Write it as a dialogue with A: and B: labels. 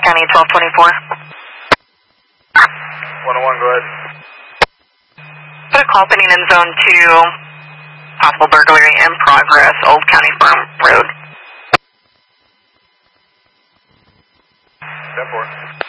A: County 1224.
B: 101, go ahead.
A: Put a call pending in zone 2. Possible burglary in progress, Old County Farm Road.
B: 10-4.